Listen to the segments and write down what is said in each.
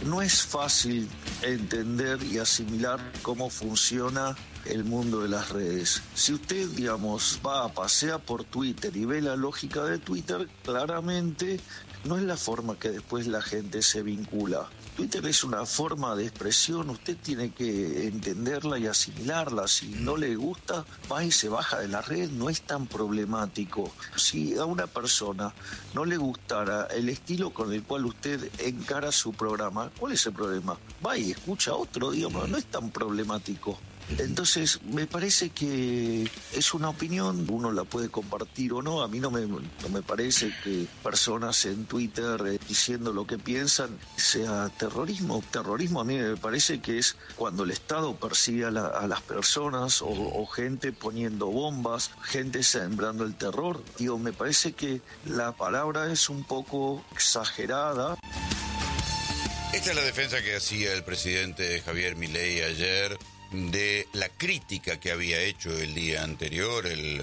no es fácil entender y asimilar cómo funciona el mundo de las redes. Si usted, digamos, pasea por Twitter y ve la lógica de Twitter, claramente no es la forma que después la gente se vincula. Twitter es una forma de expresión, usted tiene que entenderla y asimilarla. Si no le gusta, va y se baja de la red, no es tan problemático. Si a una persona no le gustara el estilo con el cual usted encara su programa, ¿cuál es el problema? Va y escucha otro, digamos, no es tan problemático. Entonces, me parece que es una opinión, uno la puede compartir o no. A mí no me parece que personas en Twitter diciendo lo que piensan sea terrorismo. Terrorismo a mí me parece que es cuando el Estado persigue a las personas o gente poniendo bombas, gente sembrando el terror. Digo, me parece que la palabra es un poco exagerada. Esta es la defensa que hacía el presidente Javier Milei ayer de la crítica que había hecho el día anterior el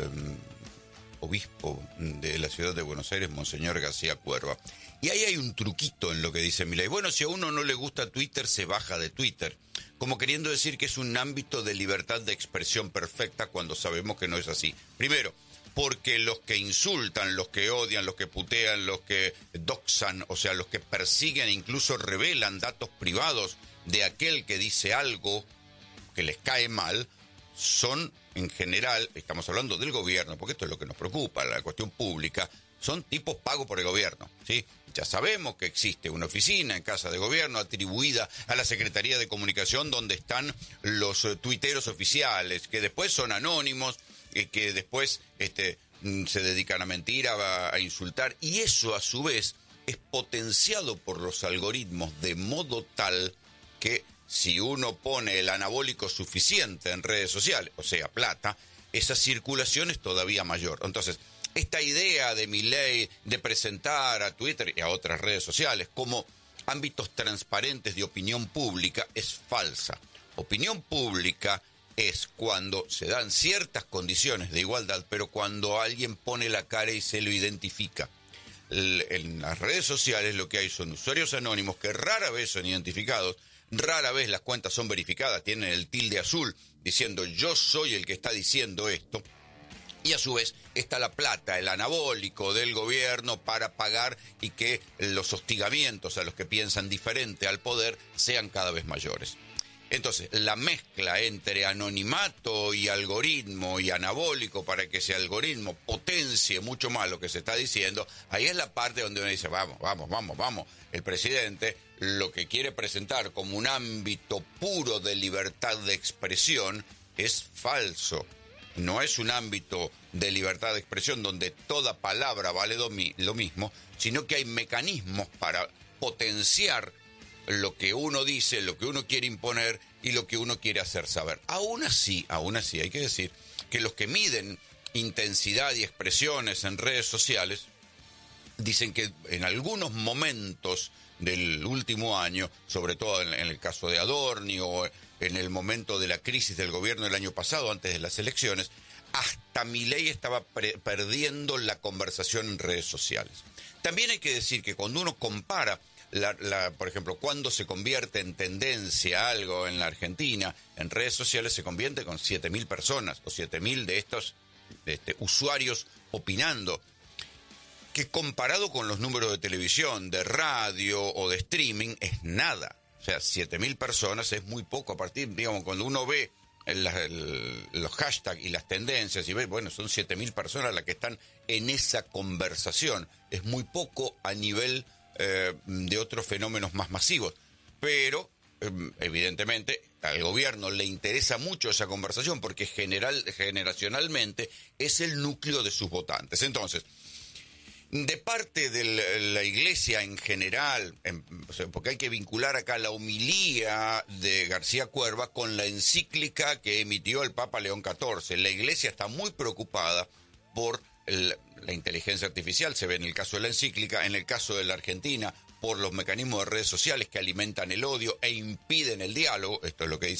obispo de la ciudad de Buenos Aires, Monseñor García Cuerva. Y ahí hay un truquito en lo que dice Milei. Bueno, si a uno no le gusta Twitter, se baja de Twitter. Como queriendo decir que es un ámbito de libertad de expresión perfecta cuando sabemos que no es así. Primero, porque los que insultan, los que odian, los que putean, los que doxan, o sea, los que persiguen e incluso revelan datos privados de aquel que dice algo que les cae mal, son en general, estamos hablando del gobierno, porque esto es lo que nos preocupa, la cuestión pública, son tipos pagos por el gobierno, ¿sí? Ya sabemos que existe una oficina en Casa de Gobierno atribuida a la Secretaría de Comunicación donde están los tuiteros oficiales, que después son anónimos, que después se dedican a mentir, a insultar, y eso a su vez es potenciado por los algoritmos de modo tal que si uno pone el anabólico suficiente en redes sociales, o sea, plata, esa circulación es todavía mayor. Entonces, esta idea de Milei de presentar a Twitter y a otras redes sociales como ámbitos transparentes de opinión pública es falsa. Opinión pública es cuando se dan ciertas condiciones de igualdad, pero cuando alguien pone la cara y se lo identifica. En las redes sociales lo que hay son usuarios anónimos que rara vez son identificados, rara vez las cuentas son verificadas, tienen el tilde azul diciendo yo soy el que está diciendo esto, y a su vez está la plata, el anabólico del gobierno para pagar y que los hostigamientos a los que piensan diferente al poder sean cada vez mayores. Entonces, la mezcla entre anonimato y algoritmo y anabólico para que ese algoritmo potencie mucho más lo que se está diciendo, ahí es la parte donde uno dice, vamos. El presidente lo que quiere presentar como un ámbito puro de libertad de expresión es falso. No es un ámbito de libertad de expresión donde toda palabra vale lo mismo, sino que hay mecanismos para potenciar lo que uno dice, lo que uno quiere imponer y lo que uno quiere hacer saber. Aún así, hay que decir que los que miden intensidad y expresiones en redes sociales dicen que en algunos momentos del último año, sobre todo en el caso de Adorni o en el momento de la crisis del gobierno del año pasado, antes de las elecciones, hasta Milei estaba perdiendo la conversación en redes sociales. También hay que decir que cuando uno compara por ejemplo, cuando se convierte en tendencia algo en la Argentina, en redes sociales se convierte con 7.000 personas o 7.000 de estos usuarios opinando, que comparado con los números de televisión, de radio o de streaming es nada. O sea, 7.000 personas es muy poco a partir, digamos, cuando uno ve los hashtags y las tendencias y ve, bueno, son 7.000 personas las que están en esa conversación. Es muy poco a nivel de otros fenómenos más masivos, pero evidentemente al gobierno le interesa mucho esa conversación porque generacionalmente es el núcleo de sus votantes. Entonces, de parte de la Iglesia en general, porque hay que vincular acá la homilía de García Cuerva con la encíclica que emitió el Papa León XIV. La Iglesia está muy preocupada por la inteligencia artificial, se ve en el caso de la encíclica, en el caso de la Argentina, por los mecanismos de redes sociales que alimentan el odio e impiden el diálogo, esto es lo que dice